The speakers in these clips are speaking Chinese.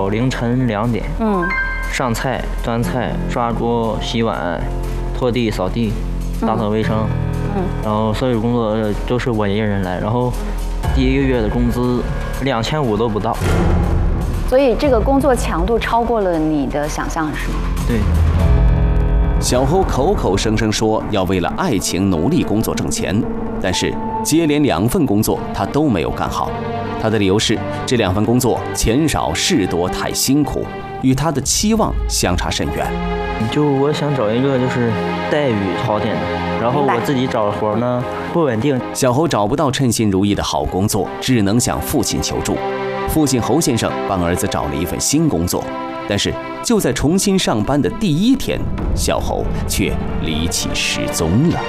到凌晨2点。上菜、端菜、刷桌、洗碗、拖地、扫地、打扫卫生。然后所有工作都是我一个人来。然后第1个月的工资2500都不到。 所以这个工作强度超过了你的想象，是吗？ 对。 小侯口口声声说要为了爱情努力工作挣钱，但是接连2份工作他都没有干好。他的理由是这2份工作钱少事多太辛苦，与他的期望相差甚远。 就我想找一个就是待遇好点的，然后我自己找的活呢不稳定。 小侯找不到称心如意的好工作，只能向父亲求助。父亲侯先生帮儿子找了一份新工作，但是就在重新上班的第1天，小侯却离奇失踪了。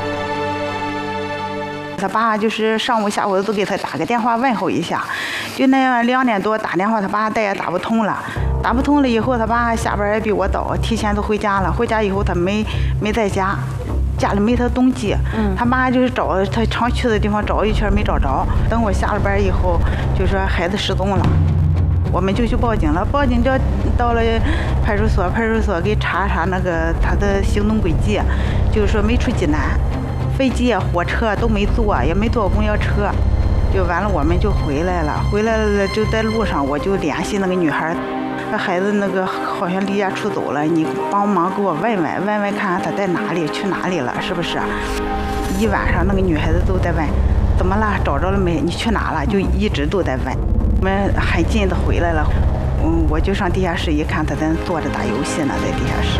他爸就是上午下午都给他打个电话问候一下，就那样2点多打电话，他爸再也打不通了。打不通了以后，他爸下班也比我早，提前都回家了。回家以后他没在家，家里没他东西。他妈就是找他常去的地方找一圈没找着。等我下了班以后，就说孩子失踪了，我们就去报警了。报警就到了派出所，派出所给查那个他的行动轨迹，就是说没出济南，飞机火车都没坐，也没坐公交车，就完了。我们就回来了，就在路上我就联系那个女孩。孩子那个好像离家出走了，你帮忙给我问问看他在哪里，去哪里了，是不是？一晚上那个女孩子都在问，怎么了？找着了没？你去哪了？就一直都在问。我们很近的回来了，我就上地下室一看，他在坐着打游戏呢，在地下室。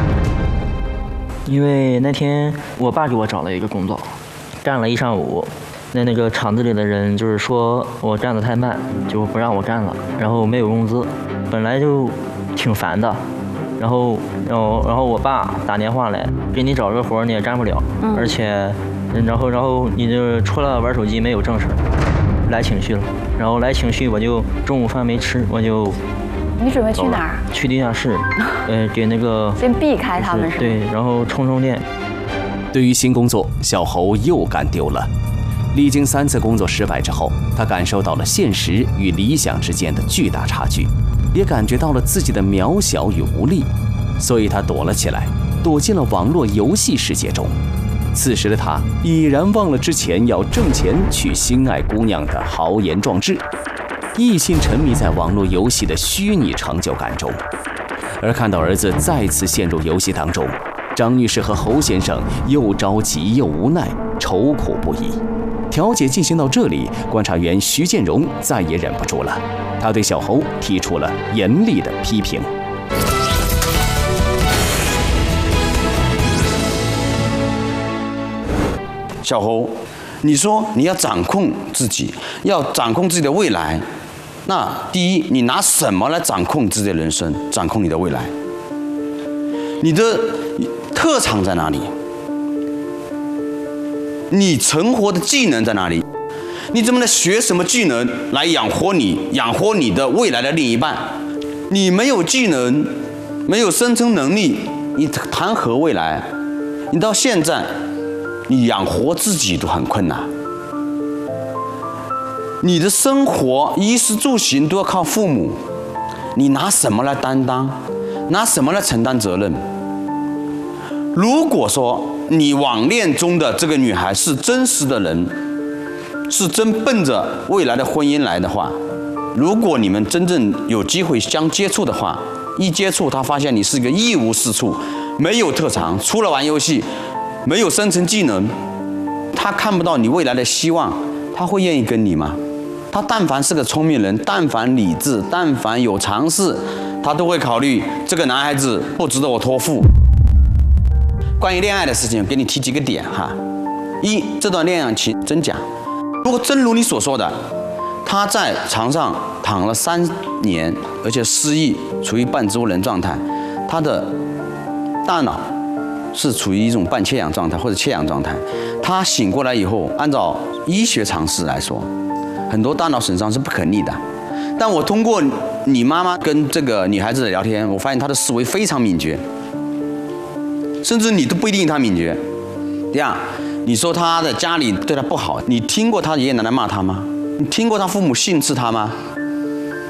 因为那天我爸给我找了一个工作，干了1上午。那个厂子里的人就是说我干得太慢，就不让我干了，然后没有工资，本来就挺烦的。然后我爸打电话来，给你找个活你也干不了，而且，然后你就除了玩手机没有正事，来情绪了。然后来情绪，我就中午饭没吃，我就。 你准备去哪儿？ 去地下室，给那个先避开他们是吧？ 对，然后充电。 对于新工作，小侯又干丢了。历经3次工作失败之后，他感受到了现实与理想之间的巨大差距，也感觉到了自己的渺小与无力，所以他躲了起来，躲进了网络游戏世界中。此时的他已然忘了之前要挣钱娶心爱姑娘的豪言壮志，一心沉迷在网络游戏的虚拟成就感中。而看到儿子再次陷入游戏当中，张女士和侯先生又着急又无奈，愁苦不已。调解进行到这里，观察员徐建荣再也忍不住了，他对小侯提出了严厉的批评。 小侯，你说你要掌控自己，要掌控自己的未来，那第一，你拿什么来掌控自己的人生，掌控你的未来？你的特长在哪里？你成活的技能在哪里？你怎么能学什么技能来养活你的未来的另一半？你没有技能，没有生存能力，你谈何未来？你到现在，你养活自己都很困难。你的生活衣食住行都要靠父母，你拿什么来担当？拿什么来承担责任？如果说你网恋中的这个女孩是真实的人，是真奔着未来的婚姻来的话，如果你们真正有机会相接触的话，一接触她发现你是一个一无是处，没有特长，除了玩游戏，没有生存技能，她看不到你未来的希望，她会愿意跟你吗？她但凡是个聪明人，但凡理智，但凡有尝试，她都会考虑这个男孩子不值得我托付。关于恋爱的事情，给你提几个点哈。一，这段恋爱情真假？如果真如你所说的，他在床上躺了3年，而且失忆，处于半植物人状态，他的大脑是处于一种半缺氧状态或者缺氧状态。他醒过来以后，按照医学常识来说，很多大脑损伤是不可逆的。但我通过你妈妈跟这个女孩子的聊天，我发现她的思维非常敏捷。甚至你都不一定他敏捷。第二，你说他的家里对他不好，你听过他爷爷奶奶骂他吗？你听过他父母训斥他吗？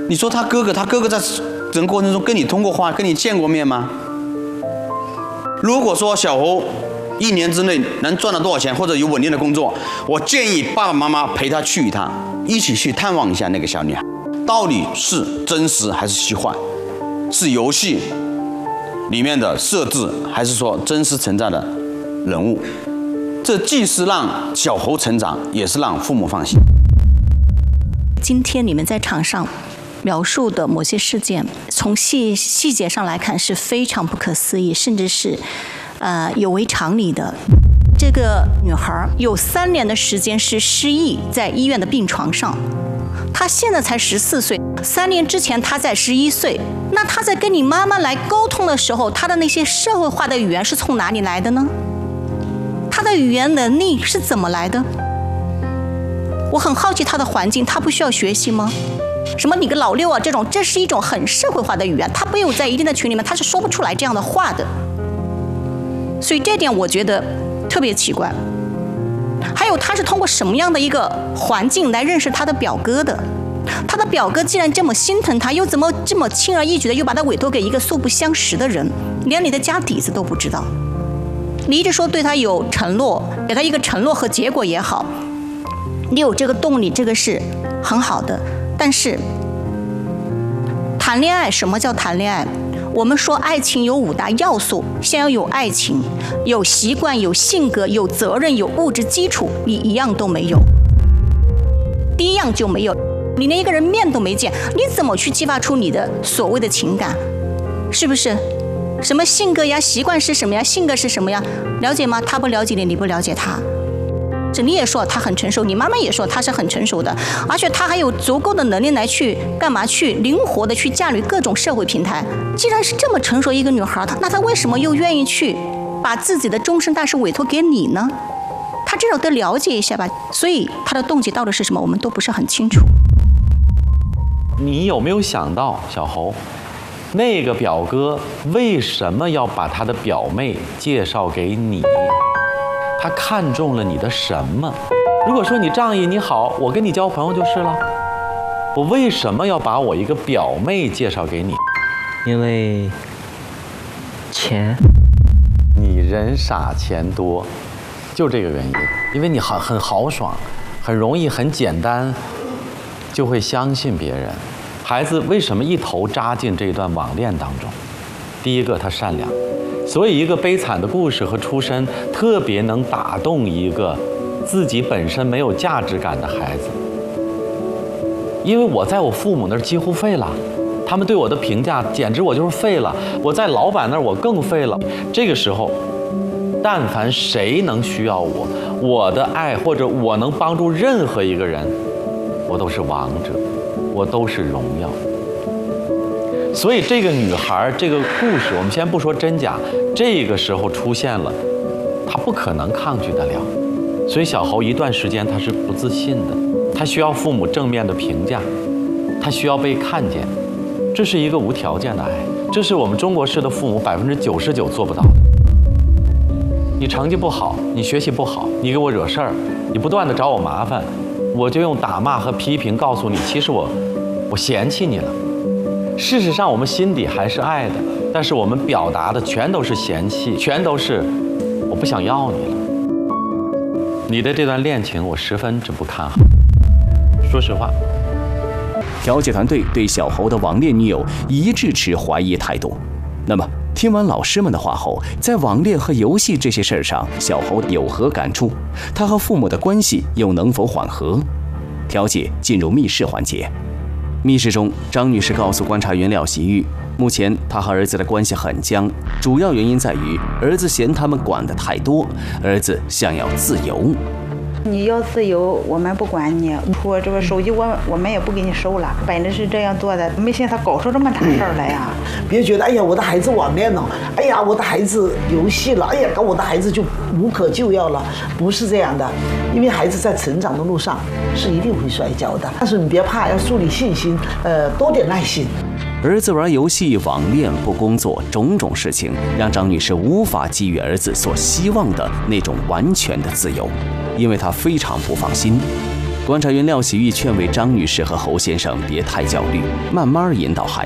你说他哥哥在整个过程中跟你通过话，跟你见过面吗？如果说小侯1年之内能赚到多少钱，或者有稳定的工作，我建议爸爸妈妈陪他去一趟，一起去探望一下那个小女孩，到底是真实还是虚幻，是游戏里面的设置，还是说真实存在的人物？这既是让小侯成长，也是让父母放心。 今天你们在场上描述的某些事件，从细节上来看是非常不可思议，甚至是有违常理的。这个女孩有3年的时间是失忆，在医院的病床上。她现在才14岁，3年之前她在11岁。那她在跟你妈妈来沟通的时候，她的那些社会化的语言是从哪里来的呢？她的语言能力是怎么来的？我很好奇她的环境，她不需要学习吗？什么你个老六啊，这是一种很社会化的语言，她没有在一定的群里面，她是说不出来这样的话的。所以这点我觉得特别奇怪。还有她是通过什么样的一个环境来认识她的表哥的？她的表哥既然这么心疼她，又怎么这么轻而易举的又把她委托给一个素不相识的人，连你的家底子都不知道？你一直说对她有承诺，给她一个承诺和结果也好，你有这个动力，这个是很好的。但是谈恋爱，什么叫谈恋爱？我们说爱情有5大要素，先要有爱情，有习惯，有性格，有责任，有物质基础，你一样都没有。第一样就没有，你连一个人面都没见，你怎么去激发出你的所谓的情感？是不是？什么性格呀，习惯是什么呀，性格是什么呀？了解吗？他不了解你，你不了解他。这你也说他很成熟，你妈妈也说他是很成熟的，而且他还有足够的能力来去干嘛？去灵活的去驾驭各种社会平台。既然是这么成熟一个女孩，那她为什么又愿意去把自己的终身大事委托给你呢？她至少得了解一下吧。所以她的动机到底是什么，我们都不是很清楚。 你有没有想到，小侯，那个表哥为什么要把他的表妹介绍给你？他看中了你的什么？如果说你仗义你好，我跟你交朋友就是了。我为什么要把我一个表妹介绍给你？ 因为钱。 你人傻钱多，就这个原因。因为你很豪爽，很容易，很简单，就会相信别人。孩子为什么一头扎进这段网恋当中？第一个，他善良。所以一个悲惨的故事和出身特别能打动一个自己本身没有价值感的孩子。因为我在我父母那儿几乎废了，他们对我的评价简直我就是废了，我在老板那儿我更废了。这个时候但凡谁能需要我的爱，或者我能帮助任何一个人，我都是王者，我都是荣耀。所以这个女孩，这个故事，我们先不说真假，这个时候出现了，她不可能抗拒得了。所以小侯一段时间他是不自信的，他需要父母正面的评价，他需要被看见，这是一个无条件的爱，这是我们中国式的父母99%做不到的。你成绩不好，你学习不好，你给我惹事儿，你不断的找我麻烦，我就用打骂和批评告诉你，其实我嫌弃你了。事实上我们心底还是爱的，但是我们表达的全都是嫌弃，全都是我不想要你了。你的这段恋情我十分之不看好，说实话。 调解团队对小侯的网恋女友一致持怀疑态度。那么听完老师们的话后，在网恋和游戏这些事儿上，小侯有何感触？他和父母的关系又能否缓和？调解进入密室环节。密室中，张女士告诉观察员廖喜玉，目前她和儿子的关系很僵，主要原因在于儿子嫌他们管得太多，儿子想要自由。 你要自由，我们不管你。我这个手机我们也不给你收了，本着是这样做的，没想到搞出这么大事儿来呀！ 别觉得哎呀我的孩子网恋了，哎呀我的孩子游戏了，哎呀我的孩子就无可救药了，不是这样的。因为孩子在成长的路上是一定会摔跤的，但是你别怕，要树立信心，多点耐心。 儿子玩游戏、网恋、不工作，种种事情让张女士无法给予儿子所希望的那种完全的自由，因为她非常不放心。 观察员廖喜玉劝慰张女士和侯先生别太焦虑，慢慢引导孩